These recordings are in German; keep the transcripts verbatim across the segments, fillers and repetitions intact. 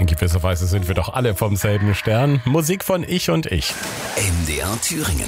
In gewisser Weise sind wir doch alle vom selben Stern. Musik von Ich und Ich. M D R Thüringen.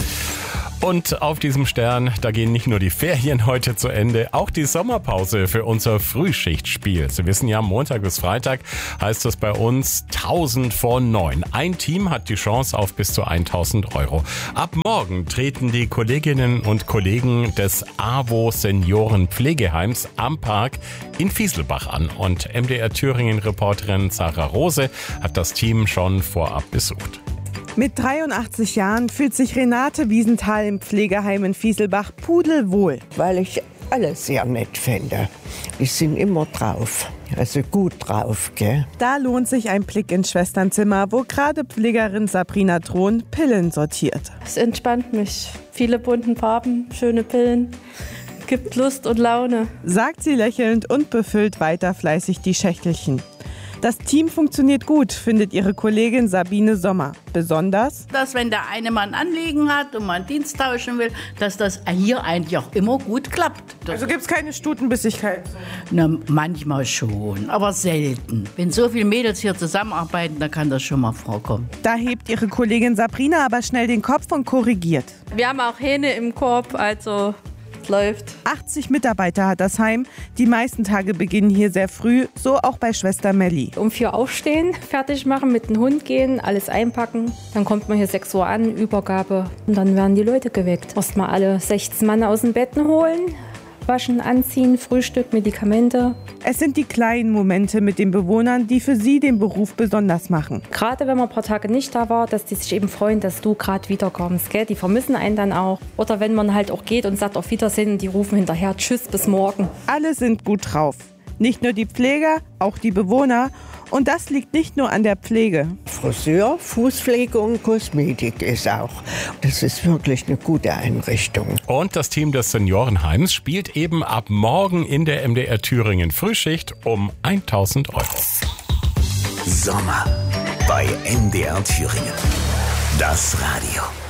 Und auf diesem Stern, da gehen nicht nur die Ferien heute zu Ende, auch die Sommerpause für unser Frühschichtspiel. Sie wissen ja, Montag bis Freitag heißt das bei uns tausend vor neun. Ein Team hat die Chance auf bis zu tausend Euro. Ab morgen treten die Kolleginnen und Kollegen des AWO Seniorenpflegeheims am Park in Fieselbach an. Und M D R Thüringen-Reporterin Sarah Rose hat das Team schon vorab besucht. Mit dreiundachtzig Jahren fühlt sich Renate Wiesenthal im Pflegeheim in Fieselbach pudelwohl. Weil ich alles sehr nett finde. Die sind immer drauf, also gut drauf, gell? Da lohnt sich ein Blick ins Schwesternzimmer, wo gerade Pflegerin Sabrina Thron Pillen sortiert. Es entspannt mich. Viele bunten Farben, schöne Pillen. Gibt Lust und Laune, sagt sie lächelnd und befüllt weiter fleißig die Schächtelchen. Das Team funktioniert gut, findet ihre Kollegin Sabine Sommer. Besonders, dass wenn der eine mal ein Anliegen hat und mal einen Dienst tauschen will, dass das hier eigentlich auch immer gut klappt. Das also gibt es keine Stutenbissigkeit? Na, manchmal schon, aber selten. Wenn so viele Mädels hier zusammenarbeiten, dann kann das schon mal vorkommen. Da hebt ihre Kollegin Sabrina aber schnell den Kopf und korrigiert. Wir haben auch Hähne im Korb, also läuft. achtzig Mitarbeiter hat das Heim. Die meisten Tage beginnen hier sehr früh, so auch bei Schwester Melli. Um vier aufstehen, fertig machen, mit dem Hund gehen, alles einpacken. Dann kommt man hier sechs Uhr an, Übergabe. Und dann werden die Leute geweckt. Erst mal alle sechzehn Mann aus den Betten holen. Waschen, anziehen, Frühstück, Medikamente. Es sind die kleinen Momente mit den Bewohnern, die für sie den Beruf besonders machen. Gerade wenn man ein paar Tage nicht da war, dass die sich eben freuen, dass du gerade wiederkommst. Gell? Die vermissen einen dann auch. Oder wenn man halt auch geht und sagt auf Wiedersehen, die rufen hinterher, tschüss, bis morgen. Alle sind gut drauf. Nicht nur die Pfleger, auch die Bewohner. Und das liegt nicht nur an der Pflege. Friseur, Fußpflege und Kosmetik ist auch. Das ist wirklich eine gute Einrichtung. Und das Team des Seniorenheims spielt eben ab morgen in der M D R Thüringen Frühschicht um tausend Euro. Sommer bei M D R Thüringen. Das Radio.